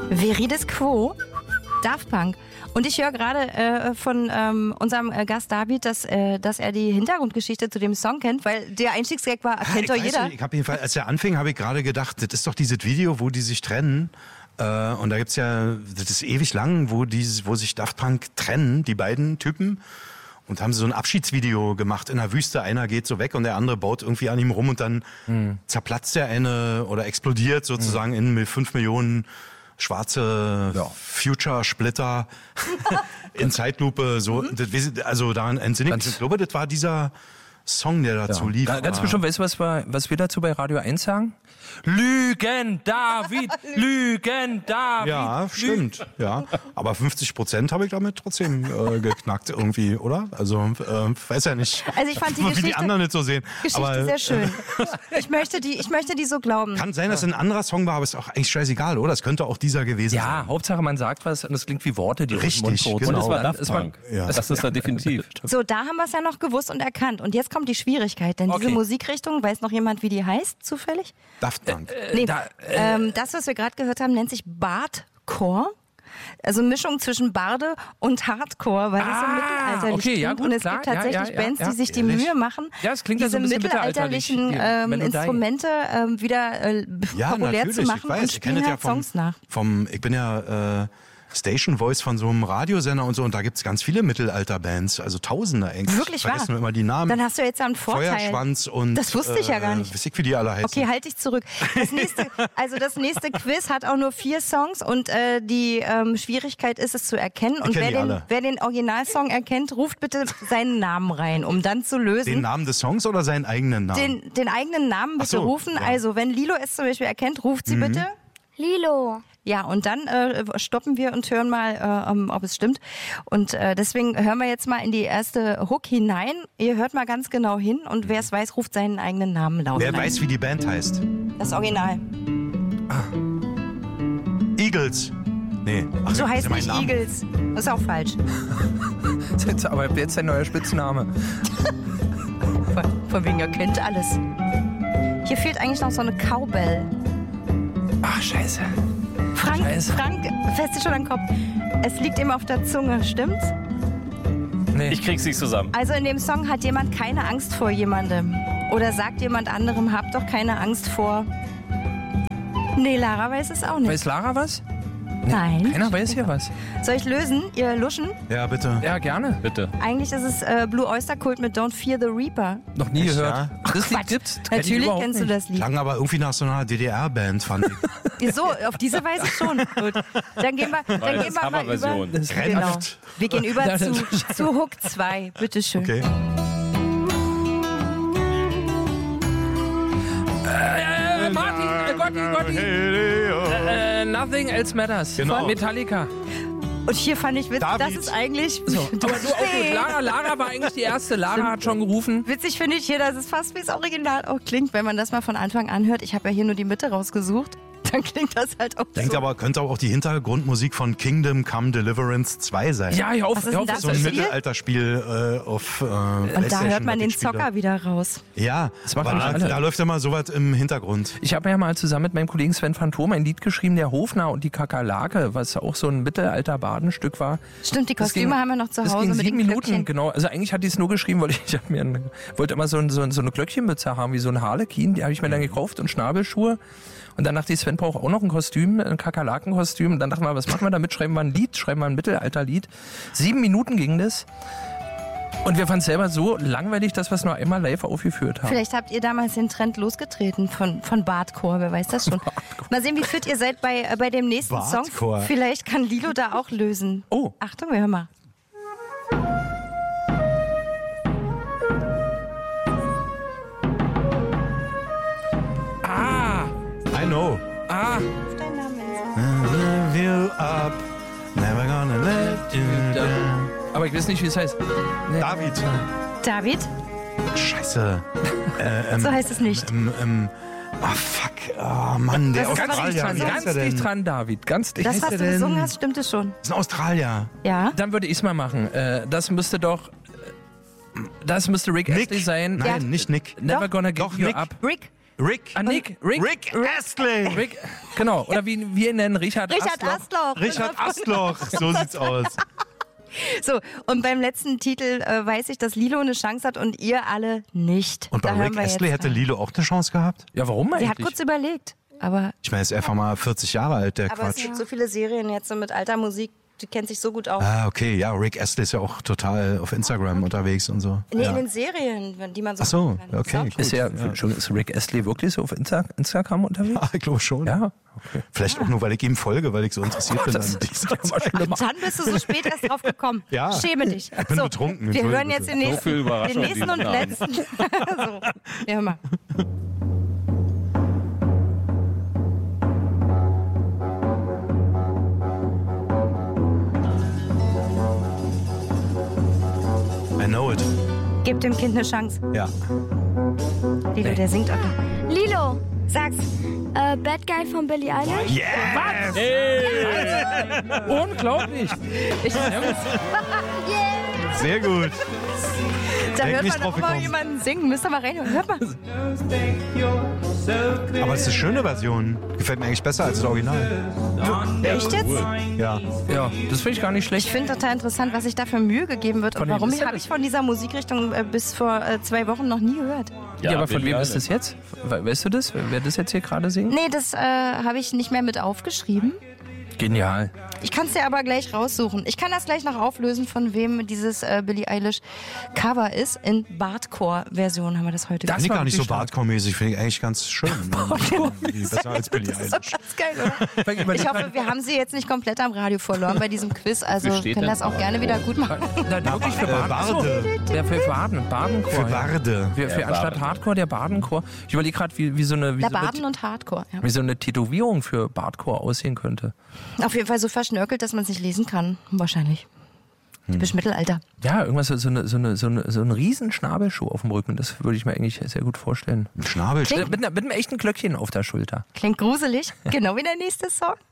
Veridis Quo, Daft Punk. Und ich höre gerade von unserem Gast David, dass er die Hintergrundgeschichte zu dem Song kennt, weil der Einstiegsgag war, kennt doch jeder. Ich habe jedenfalls, als er anfing, habe ich gerade gedacht, das ist doch dieses Video, wo die sich trennen. Und da gibt's ja, das ist ewig lang, wo sich Daft Punk trennen, die beiden Typen. Und haben so ein Abschiedsvideo gemacht in der Wüste. Einer geht so weg und der andere baut irgendwie an ihm rum und dann zerplatzt der eine oder explodiert sozusagen in 5 Millionen schwarze Future-Splitter in Zeitlupe. So, also daran entsinne ich. Ich glaube, das war dieser Song, der dazu lief. Ganz bestimmt, weißt du, was wir dazu bei Radio 1 sagen? Lügen, David! Lügen, David! Ja, stimmt. Ja. Aber 50% habe ich damit trotzdem geknackt irgendwie, oder? Also, weiß ja nicht, also ich fand die Geschichte, wie die anderen nicht so sehen. Geschichte sehr schön. Ich möchte die so glauben. Kann sein, dass es ein anderer Song war, aber ist auch eigentlich scheißegal, oder? Es könnte auch dieser gewesen sein. Ja, Hauptsache man sagt was und es klingt wie Worte, die richtig, aus dem Mund genau. Und es war Daft Punk. Ja. Das ist da definitiv. So, da haben wir es ja noch gewusst und erkannt. Und jetzt kommt die Schwierigkeit, denn diese Musikrichtung, weiß noch jemand, wie die heißt, zufällig? Daft Punk. Nee, das, was wir gerade gehört haben, nennt sich Bardcore. Also Mischung zwischen Barde und Hardcore, weil das so mittelalterlich klingt. Ja, gut, und es klar, gibt tatsächlich Bands, die sich die Ehrlich? Mühe machen, Ja, es klingt diese so ein bisschen mittelalterlichen mittelalterlich, Instrumente wieder populär zu machen und spielen halt Songs nach. Ich bin ja Station Voice von so einem Radiosender und so, und da gibt's ganz viele Mittelalter-Bands, also Tausende eigentlich. Wirklich wahr? Ich vergesse nur immer die Namen. Dann hast du jetzt einen Vorteil. Feuerschwanz und... Das wusste ich ja gar nicht. Weiß ich, wie die alle heißen. Okay, halt dich zurück. Das nächste Quiz hat auch nur 4 Songs und die Schwierigkeit ist es zu erkennen. Und wer den Originalsong erkennt, ruft bitte seinen Namen rein, um dann zu lösen. Den Namen des Songs oder seinen eigenen Namen? Den eigenen Namen bitte rufen. Ja. Also, wenn Lilo es zum Beispiel erkennt, ruft sie bitte. Lilo. Ja, und dann stoppen wir und hören mal, ob es stimmt. Und deswegen hören wir jetzt mal in die erste Hook hinein. Ihr hört mal ganz genau hin und wer es weiß, ruft seinen eigenen Namen laut. Wer weiß, wie die Band heißt? Das Original. Eagles. Nee. Ach, So heißt mein nicht Name. Eagles. Das ist auch falsch. Aber jetzt dein neuer Spitzname. Von wegen, ihr kennt alles. Hier fehlt eigentlich noch so eine Cowbell. Ach, scheiße. Frank, fest dir schon am Kopf. Es liegt ihm auf der Zunge, stimmt's? Nee. Ich krieg's nicht zusammen. Also in dem Song hat jemand keine Angst vor jemandem. Oder sagt jemand anderem, habt doch keine Angst vor... Nee, Lara weiß es auch nicht. Weiß Lara was? Nein. Keiner weiß hier was. Soll ich lösen? Ihr luschen? Ja, bitte. Ja, gerne. Bitte. Eigentlich ist es Blue Oyster Cult mit Don't Fear the Reaper. Noch nie Echt, gehört. ja? Das Lied Quatsch. gibt's. Kenn ich Natürlich überhaupt kennst du nicht. das Lied. Klang aber irgendwie nach so einer DDR-Band, fand ich. So, auf diese Weise schon. Gut. Dann gehen wir mal über. Hammerversion. Genau. Wir gehen über zu Hook 2. Bitteschön. Okay. Martin, Gotti. Nothing Else Matters. Genau. Von Metallica. Und hier fand ich witzig, David. das ist eigentlich... So, aber nur auch gut. Lara war eigentlich die erste. Lara hat schon gerufen. Witzig finde ich hier, dass es fast wie das Original auch klingt, wenn man das mal von Anfang an hört. Ich habe ja hier nur die Mitte rausgesucht. Dann klingt das halt auch Denkt so. aber, könnte auch die Hintergrundmusik von Kingdom Come Deliverance 2 sein. Ja, hör auf. Was ist Hör denn auf, das So ein Spiel? Mittelalterspiel auf Und da PlayStation, hört man was den ich spiele. Zocker wieder raus. Ja, Das macht aber nicht alle. da läuft immer sowas im Hintergrund. Ich habe ja mal zusammen mit meinem Kollegen Sven Phantom ein Lied geschrieben, der Hofner und die Kakerlake, was auch so ein Mittelalter-Badenstück war. Stimmt, die Das Kostüme haben wir noch zu das Hause ging mit 7 den Minuten, Glöckchen. genau. Also eigentlich hatte ich es nur geschrieben, weil ich wollte immer so eine Glöckchenmütze haben, wie so ein Harlekin. Die habe ich mir dann gekauft und Schnabelschuhe. Und dann dachte ich, Sven braucht auch noch ein Kostüm, ein Kakerlakenkostüm. Und dann dachten wir, was machen wir damit? Schreiben wir ein Lied, schreiben wir ein Mittelalterlied. 7 Minuten ging das. Und wir fanden es selber so langweilig, dass wir es nur einmal live aufgeführt haben. Vielleicht habt ihr damals den Trend losgetreten von Bardcore, wer weiß das schon. Mal sehen, wie fit ihr seid bei dem nächsten Bardcore. Song. Vielleicht kann Lilo da auch lösen. Oh. Achtung, wir hören mal. I know. Dein Name ist. Live you up, never gonna let you down. Aber ich weiß nicht, wie es heißt. Nee. David. David? Scheiße. So heißt es nicht. Fuck. Oh Mann, der Das ist Ganz Australier. dicht dran, Wie heißt ganz der denn? dicht dran, David. Ganz dicht. Das, was du gesungen hast, stimmt es schon. Das ist ein Australier. Ja? Dann würde ich es mal machen. Das müsste Rick Astley sein. Nein, Ja. nicht Nick. Never Doch. gonna give Doch, you Nick. up. Rick? Rick. Nick. Rick Astley. Rick, genau. Oder wie wir ihn nennen, Richard Astloch. Richard Astloch. So sieht's aus. So, und beim letzten Titel weiß ich, dass Lilo eine Chance hat und ihr alle nicht. Und bei Rick Astley hätte Lilo auch eine Chance gehabt? Ja, warum eigentlich? Sie hat kurz überlegt, aber... Ich meine, er ist einfach mal 40 Jahre alt, der Aber es Quatsch. gibt so viele Serien jetzt so mit alter Musik, die kennt sich so gut aus. Ah, okay, ja, Rick Astley ist ja auch total auf Instagram unterwegs und so. Nee, ja. in den Serien, die man so... Ach so, kann. okay, gut. Ist Rick Astley wirklich so auf Instagram unterwegs? Ah, ich glaube schon. Ja, okay. Vielleicht auch nur, weil ich ihm folge, weil ich so interessiert bin an dieser Zeit. Dann bist du so spät erst drauf gekommen. Ja. Schäme dich. Ich bin betrunken. Wir Entschuldigung, hören jetzt den bitte. nächsten, viel Überraschung den nächsten in und diesem Namen. letzten. So, ja, hör mal. I know it. Gib dem Kind eine Chance. Ja. Lilo, der singt auch. Lilo, Sag's. Bad Guy von Billie Eilish. Yes! Unglaublich. Sehr gut. Da Denk hört nicht man drauf doch immer gekommen. jemanden singen. Müsst ihr mal reinhören. Hört mal. Aber es ist eine schöne Version. Gefällt mir eigentlich besser als das Original. Echt jetzt? Ja. Ja, das finde ich gar nicht schlecht. Ich finde total interessant, was sich da für Mühe gegeben wird. Und Von wem warum ist habe ich von dieser Musikrichtung bis vor 2 Wochen noch nie gehört? Ja, aber von Billie wem ist Eilish. das jetzt? Weißt du das? Wer das jetzt hier gerade singt? Nee, das habe ich nicht mehr mit aufgeschrieben. Genial. Ich kann es dir aber gleich raussuchen. Ich kann das gleich noch auflösen, von wem dieses Billie Eilish Cover ist. In Bardcore-Version haben wir das heute Das Finde ich war gar nicht so wirklich stark. Bardcore-mäßig. Finde ich eigentlich ganz schön. Besser als Billie Das ist doch Eilish. ganz geil, oder? Ich hoffe, wir haben sie jetzt nicht komplett am Radio verloren bei diesem Quiz. Also Wie steht können denn? das auch gerne wieder gut machen. Na, wirklich für Baden. Barde. Ja, für Baden. Badenchor. Für ja. Barde. Für anstatt Baden. Hardcore der Badenchor. Ich überlege gerade, wie so eine Der Baden und Hardcore. Ja. wie so eine Tätowierung für Bardcore aussehen könnte. Auf jeden Fall so verschnörkelt, dass man es nicht lesen kann. Wahrscheinlich. Typisch Mittelalter. Ja, irgendwas so ein riesen Schnabelschuh auf dem Rücken. Das würde ich mir eigentlich sehr gut vorstellen. Ein Schnabel. Mit einem echten Glöckchen auf der Schulter. Klingt gruselig. Genau wie der nächste Song.